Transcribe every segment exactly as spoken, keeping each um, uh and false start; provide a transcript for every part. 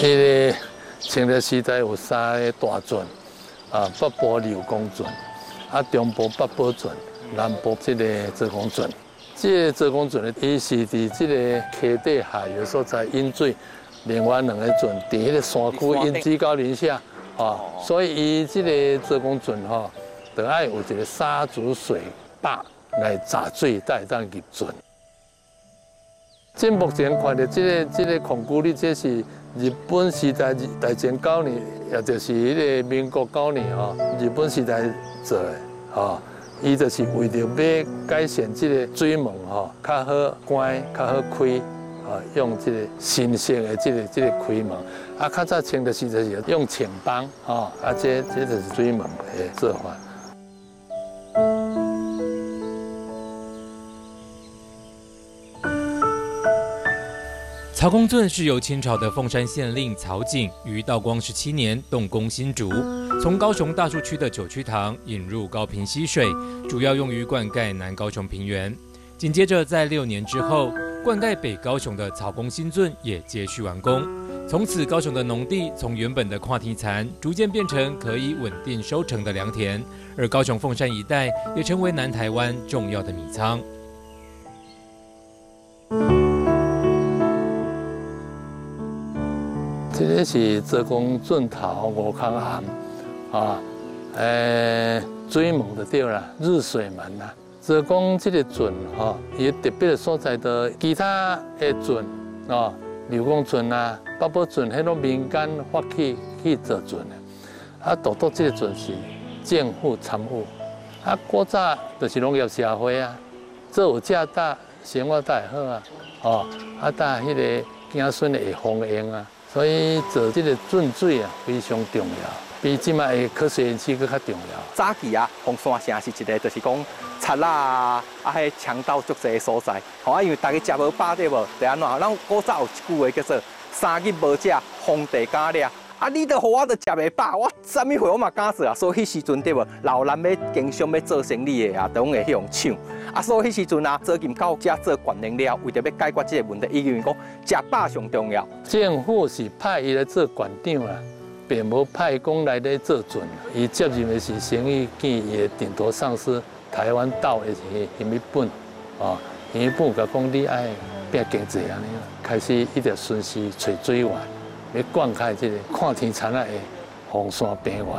迄个清朝时代有三个大圳，啊，北部刘公圳，啊，中部八宝圳，南部这个浙江圳。这个浙江圳呢，伊是伫这个溪底下游所在引水，另外两个圳伫迄个山区因水高林下，啊，所以伊这个浙江圳吼，就爱有一个沙竹水坝来闸水，才会当入圳。 即目前看到这个这个孔古力，这是日本时代大正九年，也就是迄个民国九年吼，日本时代做的吼，伊就是为着要改善这个水门吼，较好关，较好开，啊，用这个新式的这个这个开门。啊，较早清的时代是用青帮，吼，啊，这这就是水门的做法。 曹公圳是由清朝的凤山县令曹景于道光十七年动工新筑，从高雄大树区的九曲塘引入高屏溪水，主要用于灌溉南高雄平原。紧接着在六年之后，灌溉北高雄的曹公新圳也接续完工。从此，高雄的农地从原本的跨堤残，逐渐变成可以稳定收成的良田，而高雄凤山一带也成为南台湾重要的米仓。 这个是浙江圳头五康岸啊，诶，水门就对啦，日水门啦。浙江这个圳吼，伊特别的所在的其他的圳哦，刘公圳啊、八宝圳，迄种民间发起去做圳的。啊，独独这个圳是政府参与。啊，古早就是农业社会啊，做有价大，生活才会好啊。哦，啊，搭迄个子孙会丰盈啊。 所以做这个圳水啊非常重要，比即卖的科学园区更较重要。 早期啊，凤山城是一个就是讲贼仔啊，啊，迄强盗足侪的所在。吼啊，因为大家食无饱对无？就安怎？咱古早有一句话叫做“三日无食，皇帝敢掠”。啊，你都互我都食袂饱，我啥物货我嘛敢做啊。所以迄时阵对无，老人要经商要做生意的啊，都会去用抢。 啊，所以迄时阵啊，做金到遮做官能了，为着要解决这个问题，因为讲食饱上重要。 政府是派伊来做馆长啦，并无派讲来咧做准。伊接任的是生意建伊的顶头上司台湾岛的是徐米本，哦，徐米本甲讲你爱拼经济安尼，开始一直顺势找水源，要灌溉这个看天田啊的凤山平原。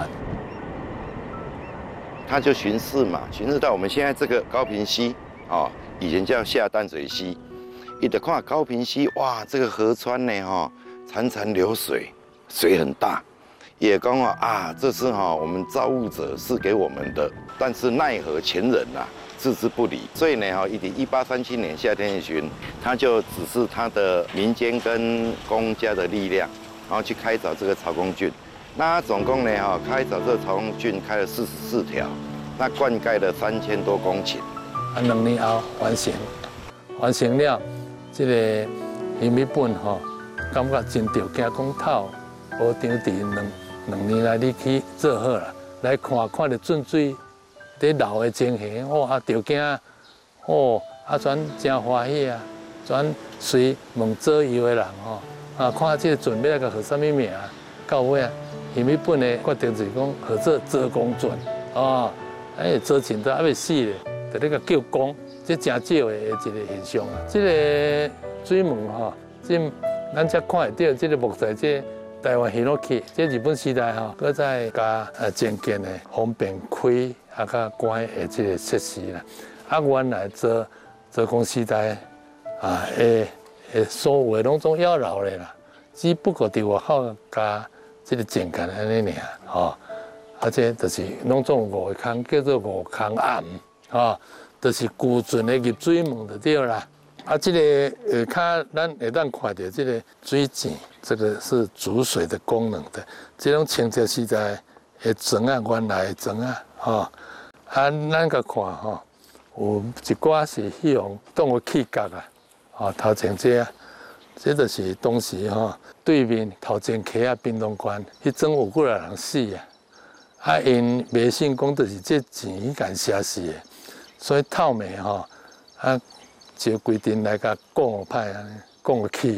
他就巡视嘛，巡视到我们现在这个高屏溪，哦，以前叫下淡水溪，一直看高屏溪，哇，这个河川呢，哈、哦，潺潺流水，水很大，也讲啊，啊，这是哈、哦、我们造物者赐给我们的，但是奈何前人呐、啊、置之不理，所以呢，哈，一一八三七年夏天一巡，他就指示他的民间跟公家的力量，然后去开凿这个曹公圳。 那总共呢，哈，开凿这个曹公圳开了四十四条，那灌溉了三千多公顷。 啊，两年后完成，完成了，这个徐米本吼，感觉真着惊讲透，无场地两两年来你去做好啦，来看看到圳水在流的情形，哇，着惊，哦，啊，全真欢喜啊，全随问左右的人吼，啊，看这个圳要来个号什么名，到尾啊。 徐米本的决定就是讲，合作浙江圳啊，哎，做钱都还未死咧，就那个叫公，这真少的一个现象啊。这个水门哈，这咱才看得到，这个木材这台湾下落去，这日本时代哈，搁再加呃增建的方便开啊甲关的这个设施啦。啊，原来做做工时代啊，诶诶，所有的拢总要留咧啦，只不过伫外口加。 这个简单安尼尔，吼，啊，这就是拢总五个坑，叫做五坑岸，吼，就是古圳的入水门就对啦。啊，这个下骹咱会当看到这个水井，这个是煮水的功能的。这种清朝时代的井啊，原来的井啊，吼，啊，咱个看吼，有一寡是迄种当个气角啊，吼，头前这啊。 这就是当时吼对面头前溪啊滨东关，迄阵有几个人死啊！啊，因迷信讲就是这钱甲写死的，所以透明吼啊，就规定来甲讲派安尼讲个起。